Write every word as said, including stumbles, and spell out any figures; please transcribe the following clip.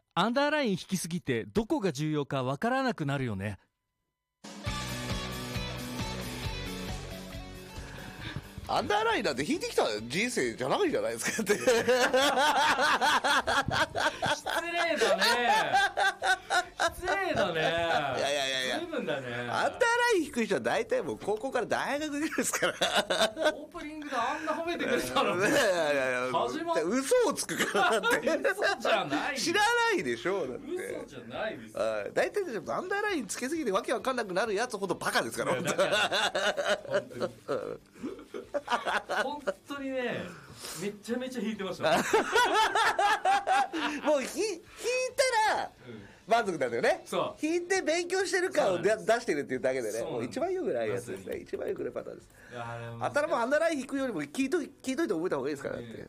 アンダーライン引きすぎてどこが重要かわからなくなるよね。 アンダーラインなんて引いてきた人生じゃないじゃないですかって失礼だね失礼だね。いやいやいやいや、 随分だね。 アンダーライン低い人は大体もう高校から大学ぐらいですからオープニングであんな褒めてくれたのに、 いやいやいや、 始まっ嘘をつくからだって嘘じゃない知らないでしょ。だって嘘じゃないです。 大体アンダーラインつけすぎてわけわかんなくなるやつほどバカですから本当に本当にね、めちゃめちゃ引いてましたもうひ引いたら満足なんだよね。 そう、 引いて勉強してる感を出してるっていうだけでね、 もう一番よくないやつですね。一番よくないパターンです。 いや、 あたらもアンダーライン引くよりも聞いと聞いといて覚えた方がいいですからって、